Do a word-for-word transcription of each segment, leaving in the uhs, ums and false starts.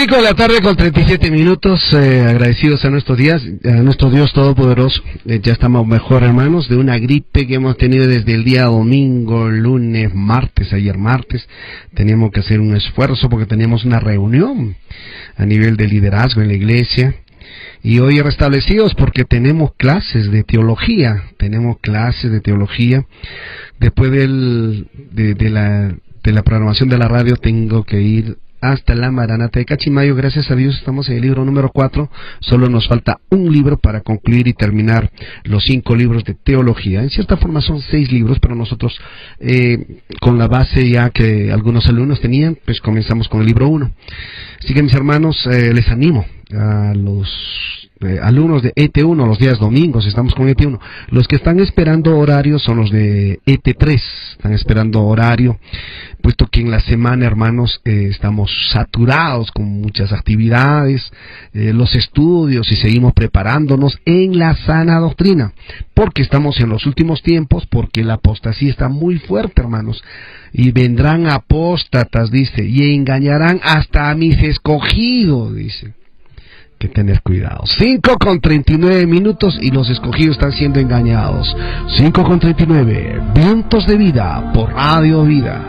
cinco de la tarde con treinta y siete minutos, eh, agradecidos a nuestros días, a nuestro Dios Todopoderoso. Eh, ya estamos mejor, hermanos, de una gripe que hemos tenido desde el día domingo, lunes, martes, ayer martes. Teníamos que hacer un esfuerzo porque teníamos una reunión a nivel de liderazgo en la iglesia. Y hoy restablecidos porque tenemos clases de teología, tenemos clases de teología. Después del, de, de la, de la programación de la radio tengo que ir hasta la Maranata de Cachimayo. Gracias a Dios estamos en el libro número cuatro, solo nos falta un libro para concluir y terminar los cinco libros de teología. En cierta forma son seis libros, pero nosotros eh, con la base ya que algunos alumnos tenían, pues comenzamos con el libro uno. Así que mis hermanos, eh, les animo a los eh, alumnos de E T uno, los días domingos estamos con E T uno. Los que están esperando horario son los de E T tres, están esperando horario, puesto que en la semana, hermanos, eh, estamos saturados con muchas actividades, eh, los estudios, y seguimos preparándonos en la sana doctrina, porque estamos en los últimos tiempos, porque la apostasía está muy fuerte, hermanos, y vendrán apóstatas, dice, y engañarán hasta a mis escogidos, dice. Que tener cuidado. cinco con treinta y nueve minutos y los escogidos están siendo engañados. cinco con treinta y nueve, Vientos de Vida por Radio Vida.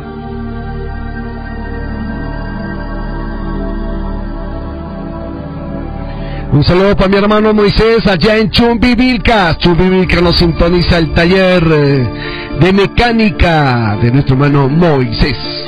Un saludo para mi hermano Moisés allá en Chumbivilcas. Chumbivilcas nos sintoniza el taller de mecánica de nuestro hermano Moisés.